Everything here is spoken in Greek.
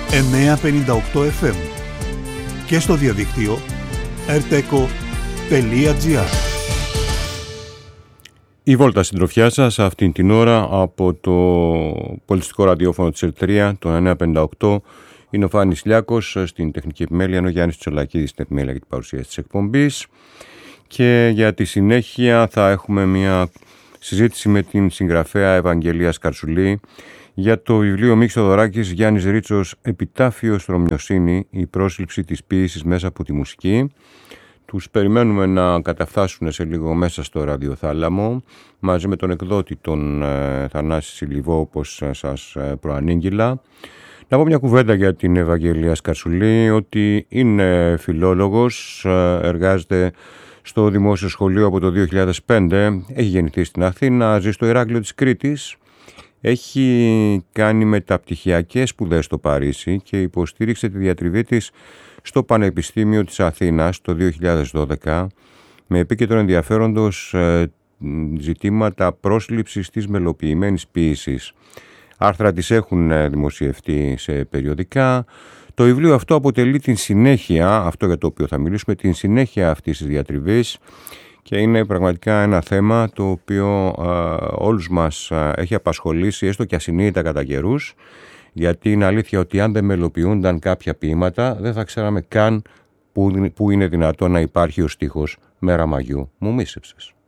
958 FM και στο διαδίκτυο rteco.gr. Η βόλτα συντροφιά σας αυτήν την ώρα από το πολιτιστικό ραδιόφωνο της ΕΡΤ3, το 958, είναι ο Φάνης Λιάκος στην τεχνική επιμέλεια, ενώ ο Γιάννης Τσολακίδης στην επιμέλεια για την παρουσίαση της εκπομπής. Και για τη συνέχεια θα έχουμε μια συζήτηση με την συγγραφέα Ευαγγελία Σκαρσουλή για το βιβλίο Μίκης Θοδωράκης, Γιάννης Ρίτσος, «Επιτάφιο Στρομιοσύνη, η πρόσληψη της ποίησης μέσα από τη μουσική». Τους περιμένουμε να καταφτάσουν σε λίγο μέσα στο ραδιοθάλαμο μαζί με τον εκδότη τον Θανάση Σιλιβό, όπως σας προανήγγυλα. Να πω μια κουβέντα για την Ευαγγελία Σκαρσουλή, ότι είναι φιλόλογος, εργάζεται στο Δημόσιο Σχολείο από το 2005, έχει γεννηθεί στην Αθήνα, ζει στο Ηράκλειο της Κρήτης, έχει κάνει μεταπτυχιακές σπουδές στο Παρίσι και υποστήριξε τη διατριβή της στο Πανεπιστήμιο της Αθήνας το 2012 με επίκεντρο ενδιαφέροντος ζητήματα πρόσληψης της μελοποιημένης ποίησης. Άρθρα της έχουν δημοσιευτεί σε περιοδικά. Το βιβλίο αυτό αποτελεί την συνέχεια, αυτό για το οποίο θα μιλήσουμε, την συνέχεια αυτής της διατριβής και είναι πραγματικά ένα θέμα το οποίο όλους μας έχει απασχολήσει, έστω και ασυνείδητα κατά καιρούς, γιατί είναι αλήθεια ότι αν δεν μελοποιούνταν κάποια ποίηματα δεν θα ξέραμε καν που είναι δυνατό να υπάρχει ο στίχος «Μέρα Μαγιού, μου μίσεψες».